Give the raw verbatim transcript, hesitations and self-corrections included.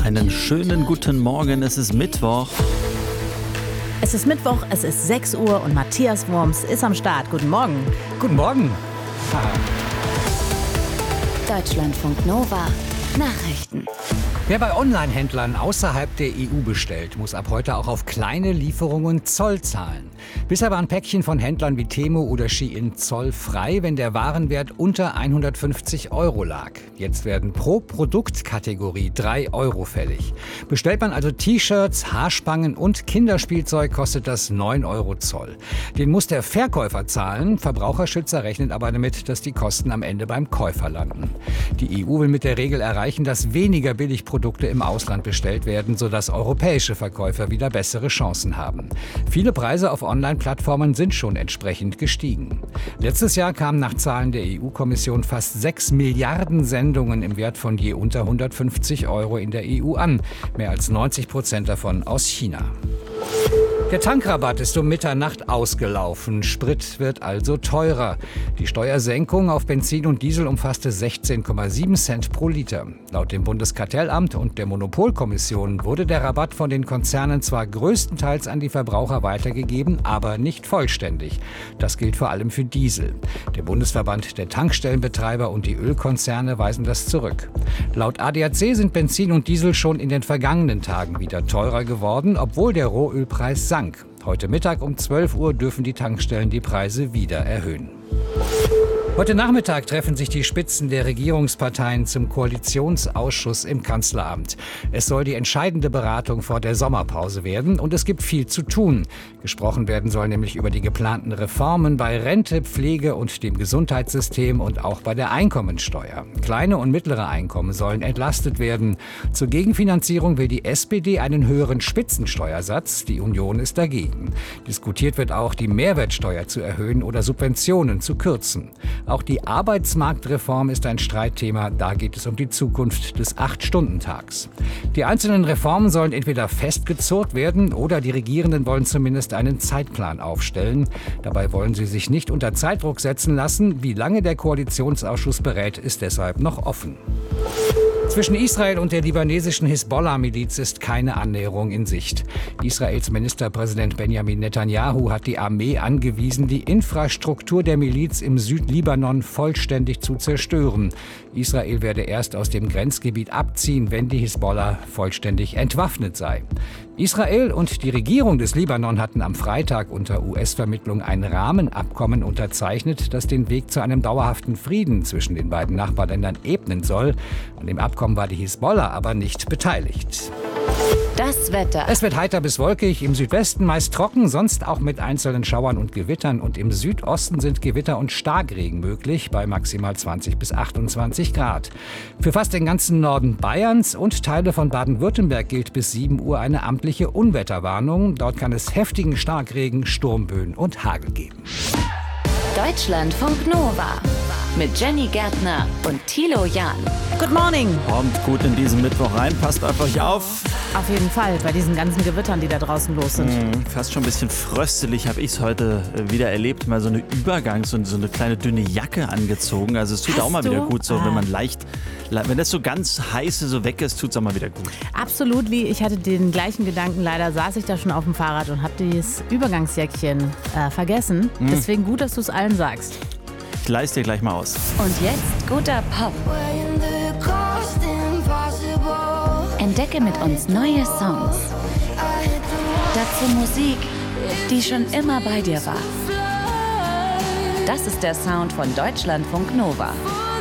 Einen schönen guten Morgen, es ist Mittwoch. Es ist Mittwoch, es ist sechs Uhr und Matthias Wurms ist am Start. Guten Morgen. Guten Morgen. Deutschlandfunk Nova. Nachrichten. Wer bei Online-Händlern außerhalb der E U bestellt, muss ab heute auch auf kleine Lieferungen Zoll zahlen. Bisher waren Päckchen von Händlern wie Temu oder Shein zollfrei, wenn der Warenwert unter hundertfünfzig Euro lag. Jetzt werden pro Produktkategorie drei Euro fällig. Bestellt man also T-Shirts, Haarspangen und Kinderspielzeug, kostet das neun Euro Zoll. Den muss der Verkäufer zahlen. Verbraucherschützer rechnet aber damit, dass die Kosten am Ende beim Käufer landen. Die E U will mit der Regel erreichen, dass weniger Billigprodukte im Ausland bestellt werden, sodass europäische Verkäufer wieder bessere Chancen haben. Viele Preise auf Online-Plattformen sind schon entsprechend gestiegen. Letztes Jahr kamen nach Zahlen der E U-Kommission fast sechs Milliarden Sendungen im Wert von je unter hundertfünfzig Euro in der E U an. Mehr als neunzig Prozent davon aus China. Der Tankrabatt ist um Mitternacht ausgelaufen. Sprit wird also teurer. Die Steuersenkung auf Benzin und Diesel umfasste sechzehn Komma sieben Cent pro Liter. Laut dem Bundeskartellamt und der Monopolkommission wurde der Rabatt von den Konzernen zwar größtenteils an die Verbraucher weitergegeben, aber nicht vollständig. Das gilt vor allem für Diesel. Der Bundesverband der Tankstellenbetreiber und die Ölkonzerne weisen das zurück. Laut A D A C sind Benzin und Diesel schon in den vergangenen Tagen wieder teurer geworden, obwohl der Rohölpreis sank. Heute Mittag um zwölf Uhr dürfen die Tankstellen die Preise wieder erhöhen. Heute Nachmittag treffen sich die Spitzen der Regierungsparteien zum Koalitionsausschuss im Kanzleramt. Es soll die entscheidende Beratung vor der Sommerpause werden und es gibt viel zu tun. Gesprochen werden soll nämlich über die geplanten Reformen bei Rente, Pflege und dem Gesundheitssystem und auch bei der Einkommensteuer. Kleine und mittlere Einkommen sollen entlastet werden. Zur Gegenfinanzierung will die S P D einen höheren Spitzensteuersatz. Die Union ist dagegen. Diskutiert wird auch, die Mehrwertsteuer zu erhöhen oder Subventionen zu kürzen. Auch die Arbeitsmarktreform ist ein Streitthema. Da geht es um die Zukunft des Acht-Stunden-Tags. Die einzelnen Reformen sollen entweder festgezurrt werden oder die Regierenden wollen zumindest einen Zeitplan aufstellen. Dabei wollen sie sich nicht unter Zeitdruck setzen lassen. Wie lange der Koalitionsausschuss berät, ist deshalb noch offen. Zwischen Israel und der libanesischen Hisbollah-Miliz ist keine Annäherung in Sicht. Israels Ministerpräsident Benjamin Netanyahu hat die Armee angewiesen, die Infrastruktur der Miliz im Südlibanon vollständig zu zerstören. Israel werde erst aus dem Grenzgebiet abziehen, wenn die Hisbollah vollständig entwaffnet sei. Israel und die Regierung des Libanon hatten am Freitag unter U S-Vermittlung ein Rahmenabkommen unterzeichnet, das den Weg zu einem dauerhaften Frieden zwischen den beiden Nachbarländern ebnen soll. An dem Abkommen war die Hisbollah aber nicht beteiligt. Das Wetter. Es wird heiter bis wolkig, im Südwesten meist trocken, sonst auch mit einzelnen Schauern und Gewittern. Und im Südosten sind Gewitter und Starkregen möglich, bei maximal zwanzig bis achtundzwanzig Grad. Für fast den ganzen Norden Bayerns und Teile von Baden-Württemberg gilt bis sieben Uhr eine amtliche Unwetterwarnung. Dort kann es heftigen Starkregen, Sturmböen und Hagel geben. Deutschlandfunk Nova. Mit Jenny Gärtner und Thilo Jahn. Good morning. Kommt gut in diesen Mittwoch rein, passt auf euch auf. Auf jeden Fall, bei diesen ganzen Gewittern, die da draußen los sind. Mhm, fast schon ein bisschen fröstelig habe ich es heute wieder erlebt. Mal so eine Übergangs- und so eine kleine dünne Jacke angezogen. Also es tut Hast auch mal du? wieder gut, so Ah. wenn man leicht, wenn das so ganz heiße so weg ist, tut es auch mal wieder gut. Absolut, ich hatte den gleichen Gedanken. Leider saß ich da schon auf dem Fahrrad und habe dieses Übergangsjäckchen äh, vergessen. Mhm. Deswegen gut, dass du es allen sagst. Ich leiste dir gleich mal aus. Und jetzt guter Pop. Entdecke mit uns neue Songs. Dazu Musik, die schon immer bei dir war. Das ist der Sound von Deutschlandfunk Nova.